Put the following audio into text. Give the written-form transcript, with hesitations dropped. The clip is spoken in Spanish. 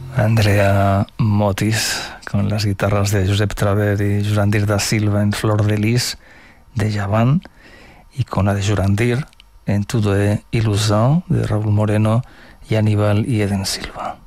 Andrea Motis con las guitarras de Josep Traver y Jurandir da Silva en Flor de Lis de Javan y con la de Jurandir en Tudo é Ilusão de Raúl Moreno y Aníbal y Eden Silva.